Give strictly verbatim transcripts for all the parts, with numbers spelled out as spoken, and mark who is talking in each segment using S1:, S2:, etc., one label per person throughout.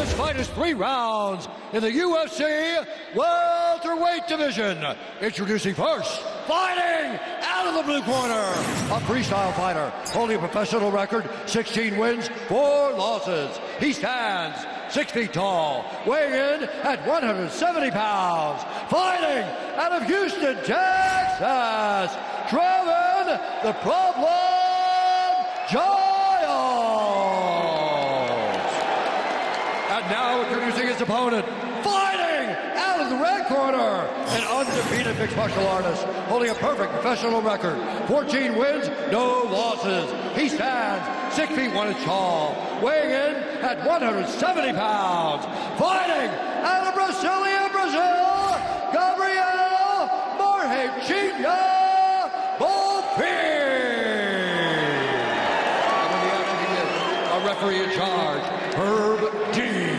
S1: This fight is three rounds in the U F C welterweight division. Introducing first, fighting out of the blue corner, a freestyle fighter holding a professional record, sixteen wins, four losses. He stands six feet tall, weighing in at one hundred seventy pounds, fighting out of Houston, Texas, Trevin the Problem Giles. And now introducing his opponent, fighting out of the red corner, an undefeated mixed martial artist, holding a perfect professional record, fourteen wins, no losses. He stands six feet one inch tall, weighing in at one hundred seventy pounds, fighting out of Brasilia, Brazil, Gabriel Marrechinha Bonfim. And when the action begins, a referee in charge, Herb Dean.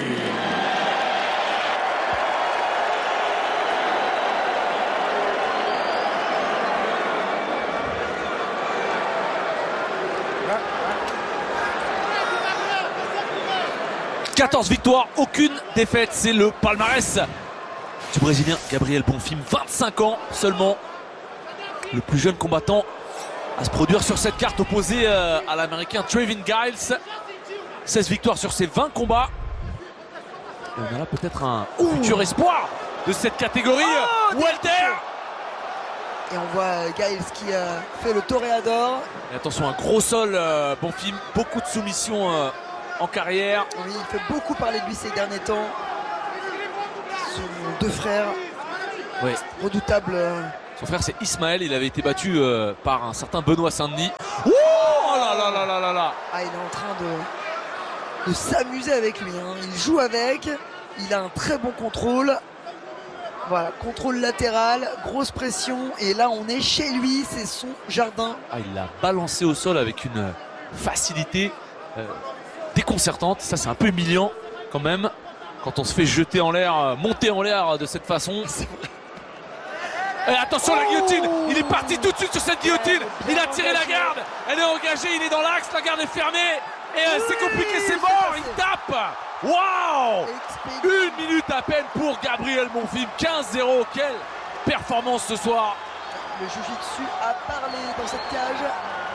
S2: quatorze victoires, aucune défaite, c'est le palmarès du Brésilien Gabriel Bonfim, vingt-cinq ans seulement, le plus jeune combattant à se produire sur cette carte, opposé à l'Américain Trevin Giles. seize victoires sur ses vingt combats. Et on a là peut-être un Ouh. futur espoir de cette catégorie oh, welter.
S3: Et on voit Giles qui a fait le toréador.
S2: Et attention, un gros sol, euh, Bonfim, beaucoup de soumissions euh, en carrière.
S3: Oui, il fait beaucoup parler de lui ces derniers temps. Son deux frères,
S2: oui.
S3: redoutables.
S2: Son frère c'est Ismaël, il avait été battu euh, par un certain Benoît Saint-Denis. Oh là là là là là là.
S3: Ah, il est en train de, de s'amuser avec lui, hein. Il joue avec, il a un très bon contrôle. Voilà, contrôle latéral, grosse pression. Et là on est chez lui, c'est son jardin.
S2: Ah, il l'a balancé au sol avec une facilité euh, déconcertante. Ça c'est un peu humiliant quand même, quand on se fait jeter en l'air, monter en l'air de cette façon. Et attention, la guillotine, il est parti tout de suite sur cette guillotine, il a tiré la garde, elle est engagée, il est dans l'axe, la garde est fermée, et euh, c'est compliqué, c'est mort, il tape. Waouh, une minute à peine pour Gabriel Bonfim, quinze zéro, quelle performance ce soir.
S3: Le jiu-jitsu a parlé dans cette cage.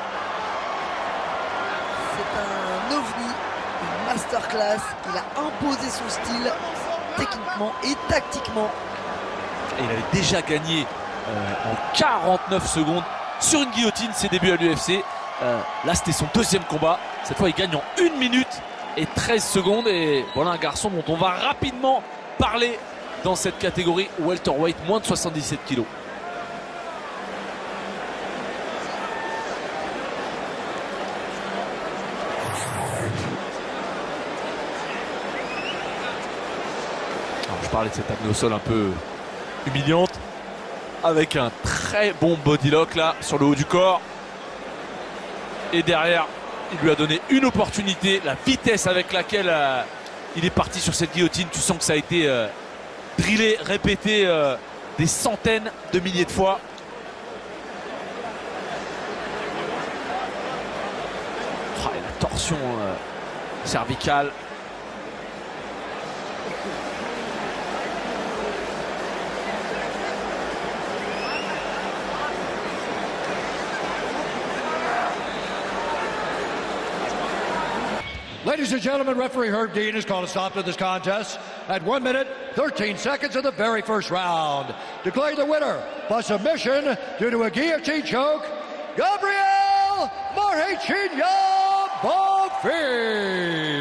S3: C'est un ovni, une masterclass, il a imposé son style techniquement et tactiquement.
S2: Et il avait déjà gagné euh, en quarante-neuf secondes sur une guillotine ses débuts à l'U F C. Euh, là c'était son deuxième combat. Cette fois il gagne en une minute et treize secondes. Et voilà un garçon dont on va rapidement parler dans cette catégorie welterweight, moins de soixante-dix-sept kilos. Alors, je parlais de cette amenée au sol un peu humiliante, avec un très bon body lock là sur le haut du corps, et derrière il lui a donné une opportunité. La vitesse avec laquelle euh, il est parti sur cette guillotine, tu sens que ça a été euh, drillé, répété euh, des centaines de milliers de fois. Oh, et la torsion euh, cervicale.
S1: Ladies and gentlemen, referee Herb Dean has called a stop to this contest at one minute, thirteen seconds of the very first round. Declaring the winner by submission due to a guillotine choke, Gabriel Marrechinha Bonfim.